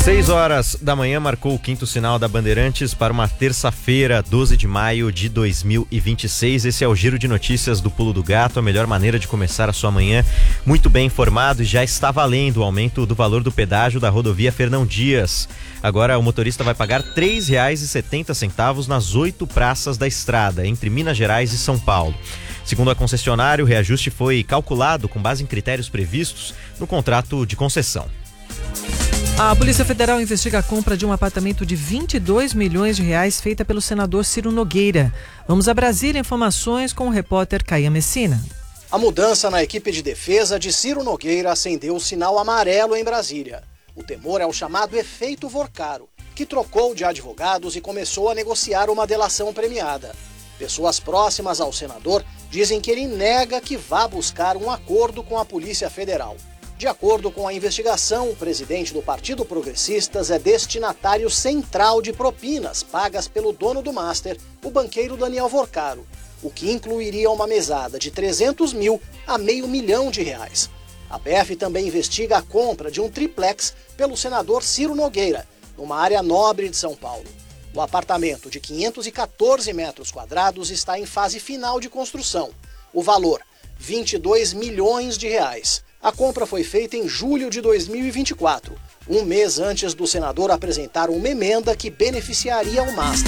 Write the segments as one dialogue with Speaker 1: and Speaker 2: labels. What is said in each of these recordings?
Speaker 1: 6 horas da manhã marcou o quinto sinal da Bandeirantes para uma terça-feira, 12 de maio de 2026. Esse é o Giro de Notícias do Pulo do Gato, a melhor maneira de começar a sua manhã muito bem informado, e já está valendo o aumento do valor do pedágio da rodovia Fernão Dias. Agora o motorista vai pagar R$ 3,70 nas 8 praças da estrada, entre Minas Gerais e São Paulo. Segundo a concessionária, o reajuste foi calculado com base em critérios previstos no contrato de concessão.
Speaker 2: A Polícia Federal investiga a compra de um apartamento de 22 milhões de reais feita pelo senador Ciro Nogueira. Vamos a Brasília, informações com o repórter Caia Messina.
Speaker 3: A mudança na equipe de defesa de Ciro Nogueira acendeu o sinal amarelo em Brasília. O temor é o chamado efeito Vorcaro, que trocou de advogados e começou a negociar uma delação premiada. Pessoas próximas ao senador dizem que ele nega que vá buscar um acordo com a Polícia Federal. De acordo com a investigação, o presidente do Partido Progressistas é destinatário central de propinas pagas pelo dono do Master, o banqueiro Daniel Vorcaro, o que incluiria uma mesada de 300 mil a R$500 mil. A PF também investiga a compra de um triplex pelo senador Ciro Nogueira, numa área nobre de São Paulo. O apartamento de 514 metros quadrados está em fase final de construção. O valor, R$22 milhões. A compra foi feita em julho de 2024, um mês antes do senador apresentar uma emenda que beneficiaria o Master.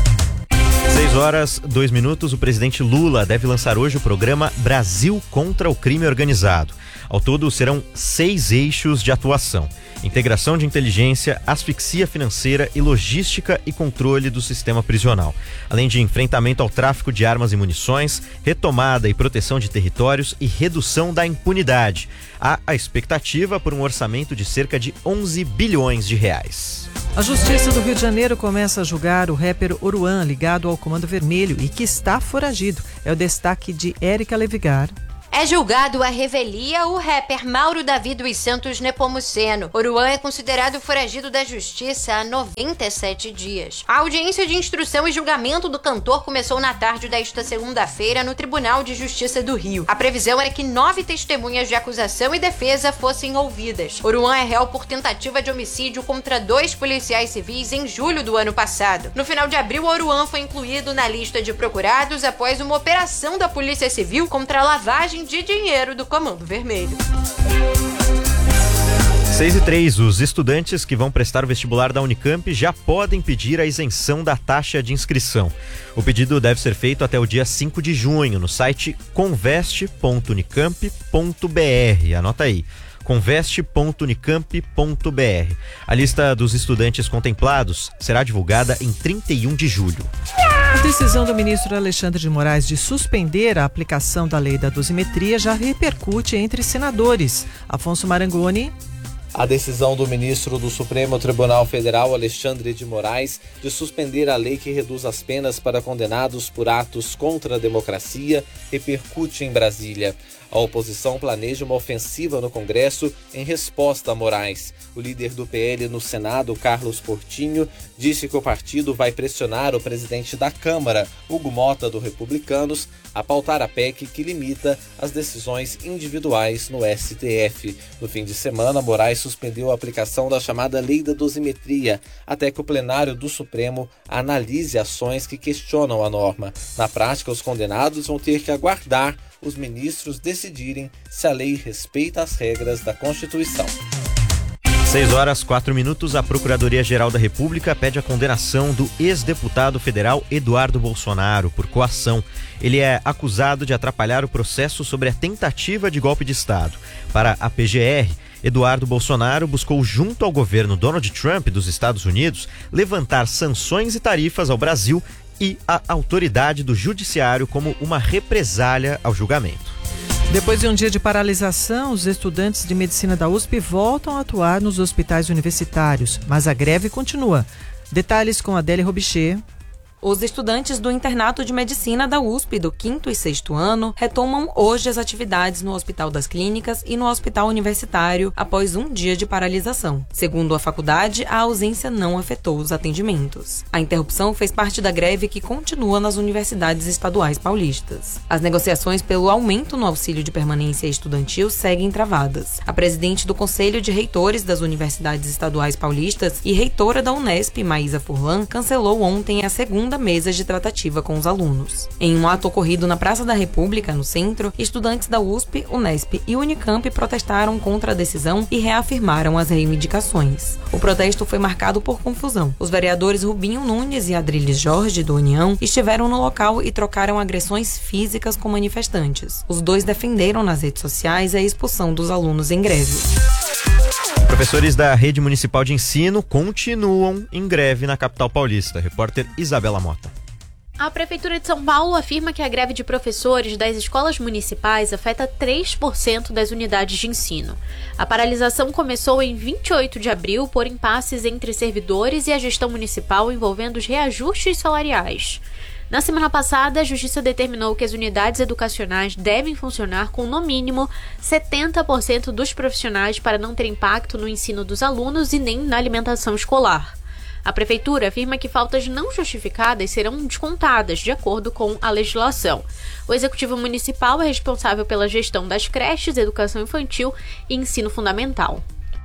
Speaker 1: 6h02, o presidente Lula deve lançar hoje o programa Brasil contra o Crime Organizado. Ao todo, serão 6 eixos de atuação: integração de inteligência, asfixia financeira e logística e controle do sistema prisional, além de enfrentamento ao tráfico de armas e munições, retomada e proteção de territórios e redução da impunidade. Há a expectativa por um orçamento de cerca de 11 bilhões de reais.
Speaker 2: A Justiça do Rio de Janeiro começa a julgar o rapper Oruan, ligado ao Comando Vermelho e que está foragido. É o destaque de Érica Levigar.
Speaker 4: É julgado à revelia o rapper Mauro Davi dos Santos Nepomuceno. Oruan é considerado foragido da justiça há 97 dias. A audiência de instrução e julgamento do cantor começou na tarde desta segunda-feira no Tribunal de Justiça do Rio. A previsão era que 9 testemunhas de acusação e defesa fossem ouvidas. Oruan é réu por tentativa de homicídio contra 2 policiais civis em julho do ano passado. No final de abril, Oruan foi incluído na lista de procurados após uma operação da Polícia Civil contra a lavagem de dinheiro do Comando Vermelho.
Speaker 1: 6h03, os estudantes que vão prestar o vestibular da Unicamp já podem pedir a isenção da taxa de inscrição. O pedido deve ser feito até o dia 5 de junho no site conveste.unicamp.br. Anota aí, conveste.unicamp.br. A lista dos estudantes contemplados será divulgada em 31 de julho.
Speaker 2: A decisão do ministro Alexandre de Moraes de suspender a aplicação da lei da dosimetria já repercute entre senadores. Afonso Marangoni.
Speaker 5: A decisão do ministro do Supremo Tribunal Federal, Alexandre de Moraes, de suspender a lei que reduz as penas para condenados por atos contra a democracia, repercute em Brasília. A oposição planeja uma ofensiva no Congresso em resposta a Moraes. O líder do PL no Senado, Carlos Portinho, disse que o partido vai pressionar o presidente da Câmara, Hugo Mota, do Republicanos, a pautar a PEC que limita as decisões individuais no STF. No fim de semana, Moraes suspendeu a aplicação da chamada Lei da Dosimetria, até que o plenário do Supremo analise ações que questionam a norma. Na prática, os condenados vão ter que aguardar os ministros decidirem se a lei respeita as regras da Constituição.
Speaker 1: 6h04, a Procuradoria-Geral da República pede a condenação do ex-deputado federal Eduardo Bolsonaro por coação. Ele é acusado de atrapalhar o processo sobre a tentativa de golpe de Estado. Para a PGR, Eduardo Bolsonaro buscou, junto ao governo Donald Trump dos Estados Unidos, levantar sanções e tarifas ao Brasil e à autoridade do judiciário como uma represália ao julgamento.
Speaker 2: Depois de um dia de paralisação, os estudantes de medicina da USP voltam a atuar nos hospitais universitários, mas a greve continua. Detalhes com Adélia Robichê.
Speaker 6: Os estudantes do internato de medicina da USP do 5º e 6º ano retomam hoje as atividades no Hospital das Clínicas e no Hospital Universitário após um dia de paralisação. Segundo a faculdade, a ausência não afetou os atendimentos. A interrupção fez parte da greve que continua nas universidades estaduais paulistas. As negociações pelo aumento no auxílio de permanência estudantil seguem travadas. A presidente do Conselho de Reitores das Universidades Estaduais Paulistas e reitora da Unesp, Maísa Furlan, cancelou ontem a segunda mesa de tratativa com os alunos. Em um ato ocorrido na Praça da República, no centro, estudantes da USP, Unesp e Unicamp protestaram contra a decisão e reafirmaram as reivindicações. O protesto foi marcado por confusão. Os vereadores Rubinho Nunes e Adriles Jorge, do União, estiveram no local e trocaram agressões físicas com manifestantes. Os dois defenderam nas redes sociais a expulsão dos alunos em greve.
Speaker 1: Professores da Rede Municipal de Ensino continuam em greve na capital paulista. Repórter Isabela Mota.
Speaker 7: A Prefeitura de São Paulo afirma que a greve de professores das escolas municipais afeta 3% das unidades de ensino. A paralisação começou em 28 de abril por impasses entre servidores e a gestão municipal envolvendo os reajustes salariais. Na semana passada, a Justiça determinou que as unidades educacionais devem funcionar com, no mínimo, 70% dos profissionais para não ter impacto no ensino dos alunos e nem na alimentação escolar. A Prefeitura afirma que faltas não justificadas serão descontadas, de acordo com a legislação. O Executivo Municipal é responsável pela gestão das creches, educação infantil e ensino fundamental.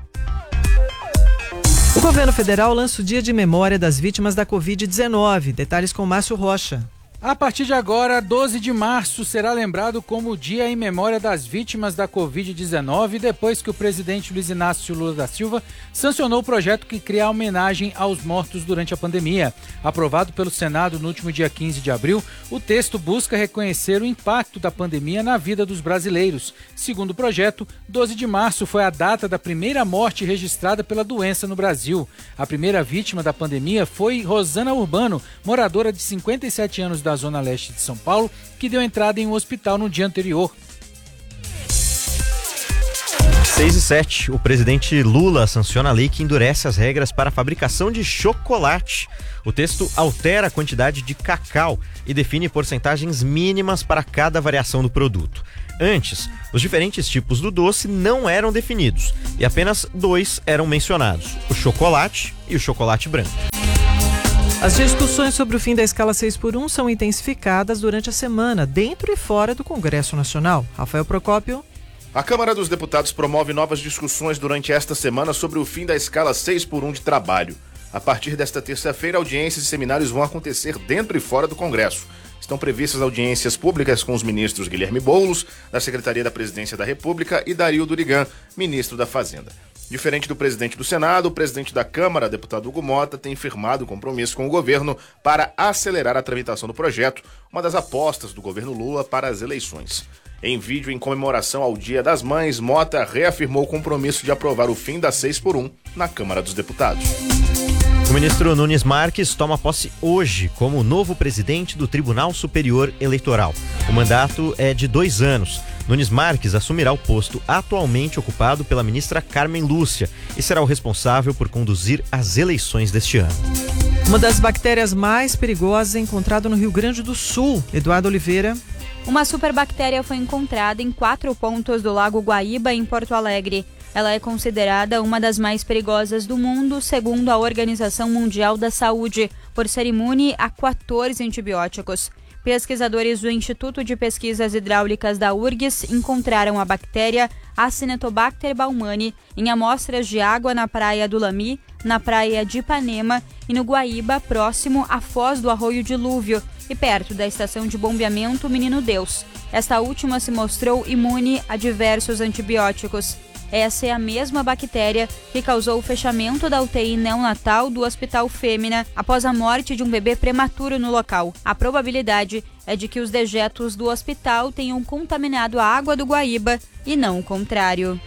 Speaker 2: O governo federal lança o Dia de Memória das Vítimas da Covid-19. Detalhes com Márcio Rocha.
Speaker 8: A partir de agora, 12 de março, será lembrado como o Dia em Memória das Vítimas da Covid-19, depois que o presidente Luiz Inácio Lula da Silva sancionou o projeto que cria a homenagem aos mortos durante a pandemia. Aprovado pelo Senado no último dia 15 de abril, o texto busca reconhecer o impacto da pandemia na vida dos brasileiros. Segundo o projeto, 12 de março foi a data da primeira morte registrada pela doença no Brasil. A primeira vítima da pandemia foi Rosana Urbano, moradora de 57 anos da Zona Leste de São Paulo, que deu entrada em um hospital no dia anterior.
Speaker 1: 6:07, o presidente Lula sanciona a lei que endurece as regras para a fabricação de chocolate. O texto altera a quantidade de cacau e define porcentagens mínimas para cada variação do produto. Antes, os diferentes tipos do doce não eram definidos e apenas dois eram mencionados: o chocolate e o chocolate branco.
Speaker 2: As discussões sobre o fim da escala 6x1 são intensificadas durante a semana, dentro e fora do Congresso Nacional. Rafael Procópio.
Speaker 9: A Câmara dos Deputados promove novas discussões durante esta semana sobre o fim da escala 6x1 de trabalho. A partir desta terça-feira, audiências e seminários vão acontecer dentro e fora do Congresso. Estão previstas audiências públicas com os ministros Guilherme Boulos, da Secretaria da Presidência da República, e Dario Durigan, ministro da Fazenda. Diferente do presidente do Senado, o presidente da Câmara, deputado Hugo Mota, tem firmado compromisso com o governo para acelerar a tramitação do projeto, uma das apostas do governo Lula para as eleições. Em vídeo em comemoração ao Dia das Mães, Mota reafirmou o compromisso de aprovar o fim da 6x1 na Câmara dos Deputados.
Speaker 1: O ministro Nunes Marques toma posse hoje como novo presidente do Tribunal Superior Eleitoral. O mandato é de 2 anos. Nunes Marques assumirá o posto atualmente ocupado pela ministra Carmen Lúcia e será o responsável por conduzir as eleições deste ano.
Speaker 2: Uma das bactérias mais perigosas é encontrada no Rio Grande do Sul. Eduardo Oliveira.
Speaker 10: Uma superbactéria foi encontrada em 4 pontos do Lago Guaíba, em Porto Alegre. Ela é considerada uma das mais perigosas do mundo, segundo a Organização Mundial da Saúde, por ser imune a 14 antibióticos. Pesquisadores do Instituto de Pesquisas Hidráulicas da URGS encontraram a bactéria Acinetobacter baumani em amostras de água na praia do Lami, na praia de Ipanema e no Guaíba, próximo à foz do Arroio Dilúvio e perto da estação de bombeamento Menino Deus. Esta última se mostrou imune a diversos antibióticos. Essa é a mesma bactéria que causou o fechamento da UTI neonatal do Hospital Fêmea após a morte de um bebê prematuro no local. A probabilidade é de que os dejetos do hospital tenham contaminado a água do Guaíba e não o contrário.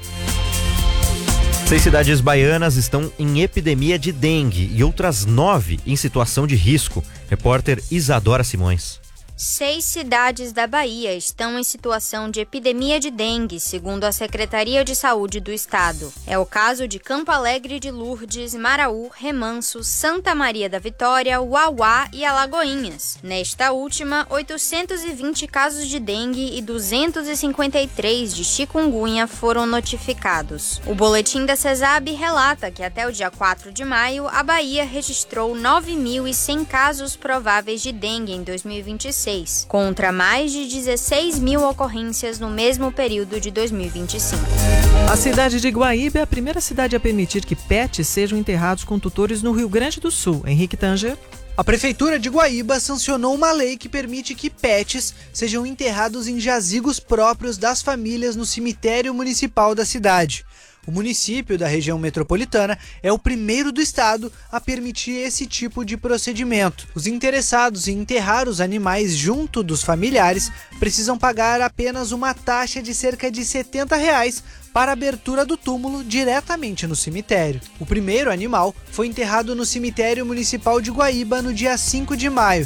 Speaker 1: 6 cidades baianas estão em epidemia de dengue e outras 9 em situação de risco. Repórter Isadora Simões.
Speaker 10: 6 cidades da Bahia estão em situação de epidemia de dengue, segundo a Secretaria de Saúde do Estado. É o caso de Campo Alegre de Lourdes, Maraú, Remanso, Santa Maria da Vitória, Uauá e Alagoinhas. Nesta última, 820 casos de dengue e 253 de chikungunya foram notificados. O boletim da CESAB relata que até o dia 4 de maio, a Bahia registrou 9.100 casos prováveis de dengue em 2026. Contra mais de 16 mil ocorrências no mesmo período de 2025.
Speaker 2: A cidade de Guaíba é a primeira cidade a permitir que pets sejam enterrados com tutores no Rio Grande do Sul. Henrique Tanger.
Speaker 11: A Prefeitura de Guaíba sancionou uma lei que permite que pets sejam enterrados em jazigos próprios das famílias no cemitério municipal da cidade. O município da região metropolitana é o primeiro do estado a permitir esse tipo de procedimento. Os interessados em enterrar os animais junto dos familiares precisam pagar apenas uma taxa de cerca de R$ 70 para a abertura do túmulo diretamente no cemitério. O primeiro animal foi enterrado no cemitério municipal de Guaíba no dia 5 de maio.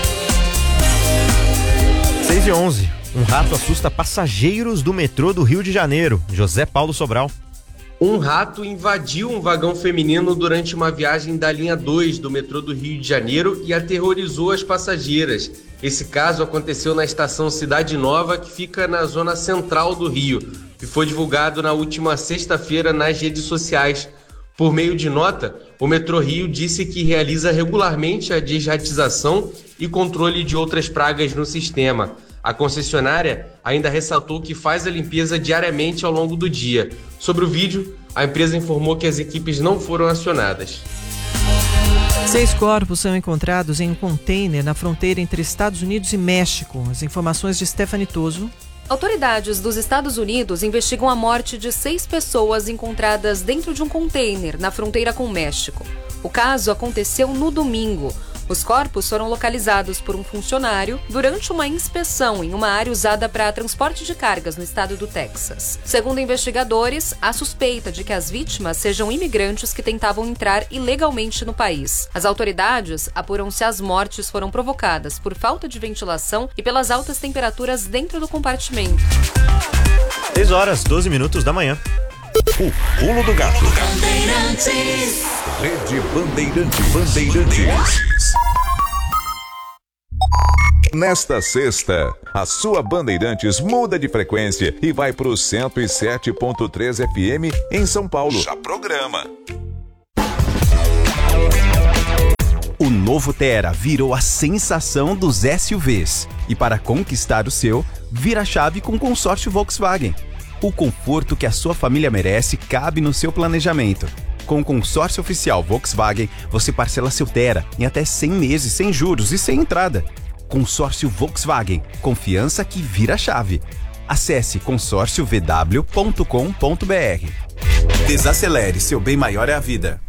Speaker 1: 6h11. Um rato assusta passageiros do metrô do Rio de Janeiro. José Paulo Sobral.
Speaker 12: Um rato invadiu um vagão feminino durante uma viagem da linha 2 do metrô do Rio de Janeiro e aterrorizou as passageiras. Esse caso aconteceu na estação Cidade Nova, que fica na zona central do Rio, e foi divulgado na última sexta-feira nas redes sociais. Por meio de nota, o Metrô Rio disse que realiza regularmente a desratização e controle de outras pragas no sistema. A concessionária ainda ressaltou que faz a limpeza diariamente ao longo do dia. Sobre o vídeo, a empresa informou que as equipes não foram acionadas.
Speaker 2: 6 corpos são encontrados em um container na fronteira entre Estados Unidos e México. As informações de Stephanie Toso.
Speaker 6: Autoridades dos Estados Unidos investigam a morte de 6 pessoas encontradas dentro de um container na fronteira com o México. O caso aconteceu no domingo. Os corpos foram localizados por um funcionário durante uma inspeção em uma área usada para transporte de cargas no estado do Texas. Segundo investigadores, há suspeita de que as vítimas sejam imigrantes que tentavam entrar ilegalmente no país. As autoridades apuram se as mortes foram provocadas por falta de ventilação e pelas altas temperaturas dentro do compartimento.
Speaker 1: 6h12 da manhã.
Speaker 13: O Pulo do Gato. Rede Bandeirantes. Nesta sexta, a sua Bandeirantes muda de frequência e vai para o 107.3 FM em São Paulo. Já programa.
Speaker 14: O novo Tera virou a sensação dos SUVs. E para conquistar o seu, vira a chave com o consórcio Volkswagen. O conforto que a sua família merece cabe no seu planejamento. Com o consórcio oficial Volkswagen, você parcela seu Tera em até 100 meses sem juros e sem entrada. Consórcio Volkswagen, confiança que vira chave. Acesse consórciovw.com.br. Desacelere, seu bem maior é a vida.